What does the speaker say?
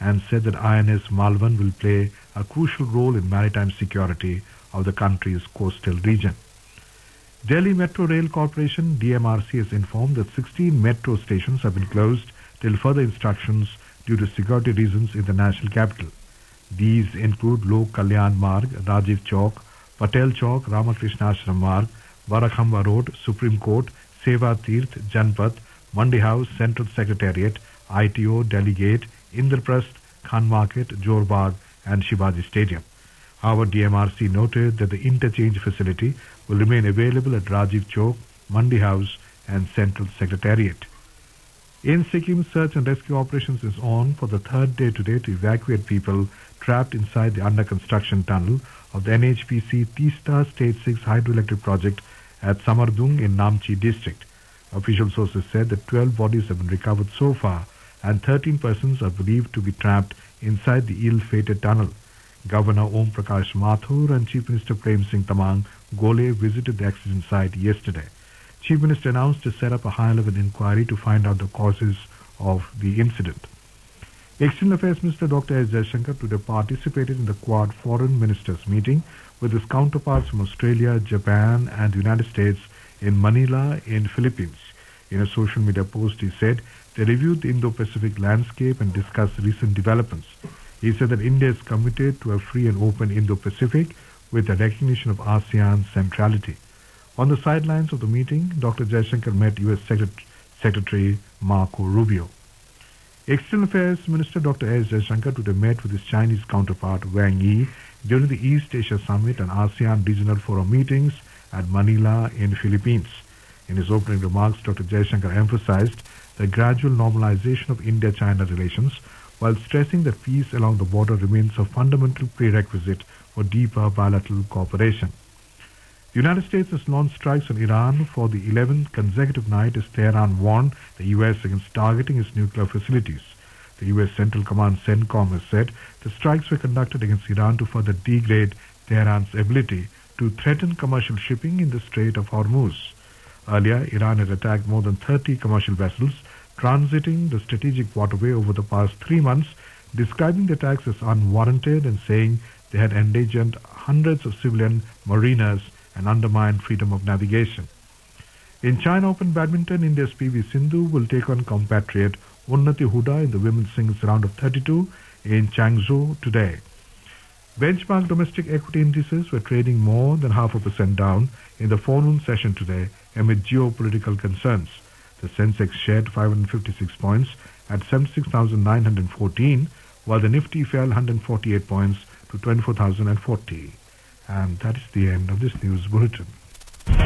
and said that INS Malvan will play a crucial role in maritime security of the country's coastal region. Delhi Metro Rail Corporation DMRC has informed that 16 metro stations have been closed till further instructions due to security reasons in the national capital. These include Lok Kalyan Marg, Rajiv Chowk, Patel Chowk, Ramakrishna Ashram Marg, Barakhamba Road, Supreme Court, Seva Tirth, Janpath, Mandi House, Central Secretariat, ITO, Delhi Gate, Indraprasth, Khan Market, Jorbagh and Shivaji Stadium. However, DMRC noted that the interchange facility will remain available at Rajiv Chowk, Mandi House and Central Secretariat. In Sikkim, search and rescue operations is on for the third day today to evacuate people trapped inside the under-construction tunnel of the NHPC Teesta Stage 6 hydroelectric project at Samardung in Namchi district. Official sources said that 12 bodies have been recovered so far and 13 persons are believed to be trapped inside the ill-fated tunnel. Governor Om Prakash Mathur and Chief Minister Prem Singh Tamang Gole visited the accident site yesterday. Chief Minister announced to set up a high-level inquiry to find out the causes of the incident. External Affairs Minister Dr. S. Jaishankar today participated in the Quad Foreign Ministers meeting with his counterparts from Australia, Japan and the United States in Manila in Philippines. In a social media post, he said they reviewed the Indo-Pacific landscape and discussed recent developments. He said that India is committed to a free and open Indo-Pacific with a recognition of ASEAN's centrality. On the sidelines of the meeting, Dr. Jaishankar met U.S. Secretary Marco Rubio. External Affairs Minister Dr. S. Jaishankar today met with his Chinese counterpart Wang Yi during the East Asia Summit and ASEAN Regional Forum meetings at Manila in Philippines. In his opening remarks, Dr. Jaishankar emphasized the gradual normalization of India-China relations while stressing that peace along the border remains a fundamental prerequisite for deeper bilateral cooperation. The United States has launched strikes on Iran for the 11th consecutive night as Tehran warned the U.S. against targeting its nuclear facilities. The U.S. Central Command CENTCOM has said the strikes were conducted against Iran to further degrade Tehran's ability to threaten commercial shipping in the Strait of Hormuz. Earlier, Iran had attacked more than 30 commercial vessels transiting the strategic waterway over the past 3 months, describing the attacks as unwarranted and saying they had endangered hundreds of civilian mariners and undermined freedom of navigation. In China Open Badminton, India's PV Sindhu will take on compatriot Unnati Huda in the women's singles round of 32 in Changzhou today. Benchmark domestic equity indices were trading more than 0.5% down in the forenoon session today amid geopolitical concerns. The Sensex shed 556 points at 76,914, while the Nifty fell 148 points to 24,040. And that is the end of this news bulletin.